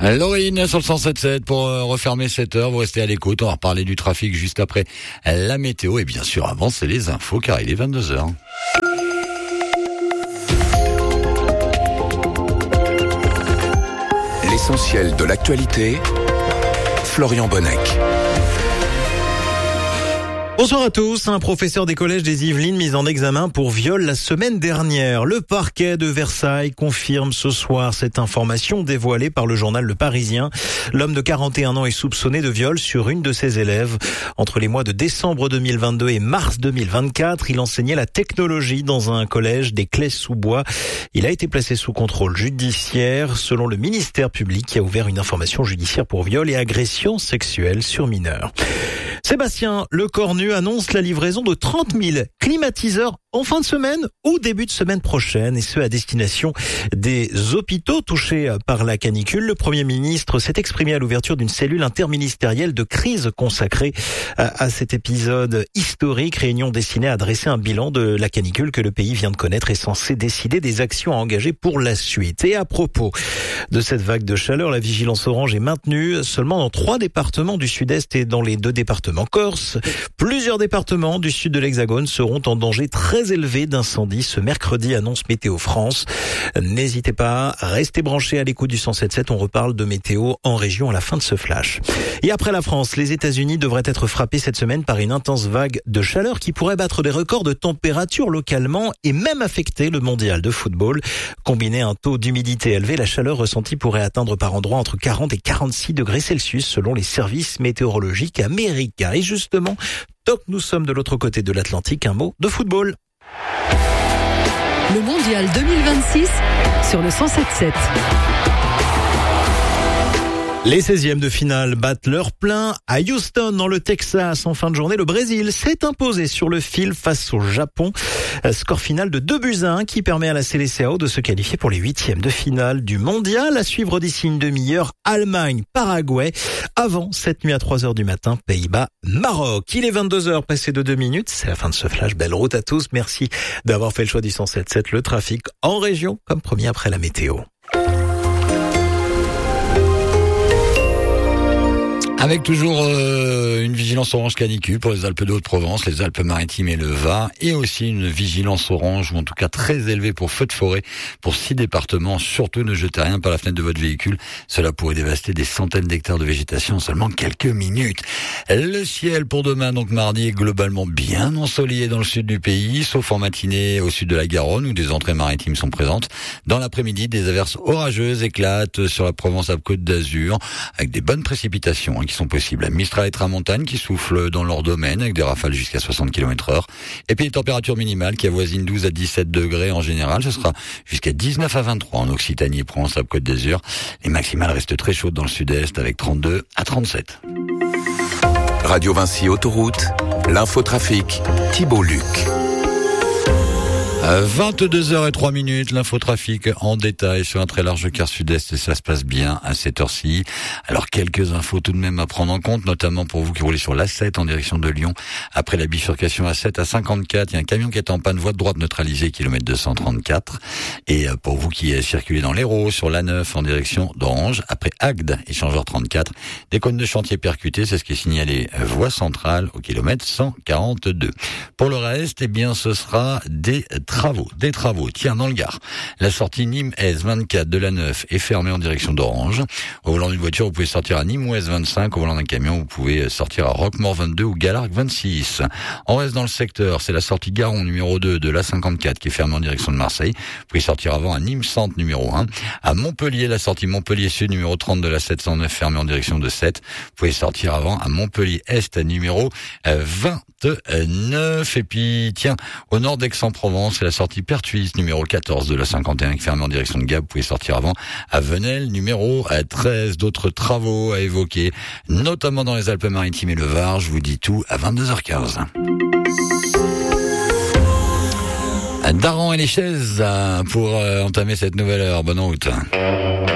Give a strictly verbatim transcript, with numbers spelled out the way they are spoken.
Laurine sur le cent sept sept pour euh, refermer cette heure. Vous restez à l'écoute. On va reparler du trafic juste après la météo. Et bien sûr, avant, c'est les infos car il est vingt-deux heures. L'essentiel de l'actualité, Florian Bonnec. Bonsoir à tous. Un professeur des collèges des Yvelines mis en examen pour viol la semaine dernière. Le parquet de Versailles confirme ce soir cette information dévoilée par le journal Le Parisien. L'homme de quarante et un ans est soupçonné de viol sur une de ses élèves. Entre les mois de décembre deux mille vingt-deux et mars deux mille vingt-quatre, il enseignait la technologie dans un collège des Clés-sous-Bois. Il a été placé sous contrôle judiciaire selon le ministère public qui a ouvert une information judiciaire pour viol et agression sexuelle sur mineurs. Sébastien Lecornu annonce la livraison de trente mille climatiseurs en fin de semaine ou début de semaine prochaine, et ce à destination des hôpitaux touchés par la canicule. Le Premier ministre s'est exprimé à l'ouverture d'une cellule interministérielle de crise consacrée à, à cet épisode historique, réunion destinée à dresser un bilan de la canicule que le pays vient de connaître et censé décider des actions à engager pour la suite. Et à propos de cette vague de chaleur, la vigilance orange est maintenue seulement dans trois départements du sud-est et dans les deux départements corse. Plusieurs départements du sud de l'Hexagone seront en danger très élevé d'incendie ce mercredi, annonce Météo France. N'hésitez pas, restez branchés à l'écoute du cent sept sept. On reparle de météo en région à la fin de ce flash. Et après la France, les États-Unis devraient être frappés cette semaine par une intense vague de chaleur qui pourrait battre des records de température localement et même affecter le mondial de football. Combiné à un taux d'humidité élevé, la chaleur ressentie pourrait atteindre par endroits entre quarante et quarante-six degrés Celsius selon les services météorologiques américains. Et justement, tant que nous sommes de l'autre côté de l'Atlantique, un mot de football. Le mondial deux mille vingt-six sur le cent sept sept. Les seizièmes de finale battent leur plein à Houston dans le Texas. En fin de journée, le Brésil s'est imposé sur le fil face au Japon. Score final de deux buts à un qui permet à la Seleção de se qualifier pour les huitièmes de finale du mondial. À suivre d'ici une demi-heure, Allemagne, Paraguay. Avant, cette nuit à trois heures du matin, Pays-Bas, Maroc. Il est vingt-deux heures passées de deux minutes. C'est la fin de ce flash. Belle route à tous. Merci d'avoir fait le choix du cent sept sept. Le trafic en région, comme promis après la météo. Avec toujours euh, une vigilance orange canicule pour les Alpes de Haute-Provence, les Alpes-Maritimes et le Var, et aussi une vigilance orange, ou en tout cas très élevée pour feux de forêt, pour six départements. Surtout ne jetez rien par la fenêtre de votre véhicule, cela pourrait dévaster des centaines d'hectares de végétation en seulement quelques minutes. Le ciel pour demain, donc mardi, est globalement bien ensoleillé dans le sud du pays, sauf en matinée au sud de la Garonne, où des entrées maritimes sont présentes. Dans l'après-midi, des averses orageuses éclatent sur la Provence-Alpes-Côte d'Azur, avec des bonnes précipitations qui sont possibles. Mistral et tramontane qui soufflent dans leur domaine avec des rafales jusqu'à soixante kilomètres heure. Et puis les températures minimales qui avoisinent douze à dix-sept degrés en général. Ce sera jusqu'à dix-neuf à vingt-trois en Occitanie et Provence-Alpes-Côte d'Azur. Les maximales restent très chaudes dans le sud-est avec trente-deux à trente-sept. Radio Vinci Autoroute, l'infotrafic, Thibault Luc. vingt-deux heures zéro trois minutes, l'infotrafic en détail sur un très large quart sud-est et ça se passe bien à cette heure-ci. Alors quelques infos tout de même à prendre en compte, notamment pour vous qui roulez sur l'A sept en direction de Lyon. Après la bifurcation A sept à cinquante-quatre, il y a un camion qui est en panne, voie de droite neutralisée, kilomètre deux cent trente-quatre. Et pour vous qui circulez dans l'Hérault sur l'A neuf en direction d'Orange, après Agde, échangeur trente-quatre, des cônes de chantier percutés, c'est ce qui est signalé voie centrale au kilomètre cent quarante-deux. Pour le reste, eh bien ce sera des Travaux, des travaux. Tiens, dans le Gard, la sortie Nîmes-Aise vingt-quatre de la neuf est fermée en direction d'Orange. Au volant d'une voiture, vous pouvez sortir à Nîmes-Ouest vingt-cinq. Au volant d'un camion, vous pouvez sortir à Roquemort vingt-deux ou Galargues vingt-six. On reste dans le secteur, c'est la sortie Garon numéro deux de l'A cinquante-quatre qui est fermée en direction de Marseille. Vous pouvez sortir avant à Nîmes-Centre numéro un. À Montpellier, la sortie Montpellier-Sud numéro trente de la sept cent neuf fermée en direction de Sète. Vous pouvez sortir avant à Montpellier-Est numéro vingt-neuf. Et puis, tiens, au nord d'Aix-en-Provence, c'est la sortie Pertuis numéro quatorze de la cinquante et un qui ferme en direction de Gap. Vous pouvez sortir avant à Venelle numéro treize. D'autres travaux à évoquer, notamment dans les Alpes-Maritimes et le Var. Je vous dis tout à vingt-deux heures quinze. Daran et les chaises pour entamer cette nouvelle heure. Bonne route.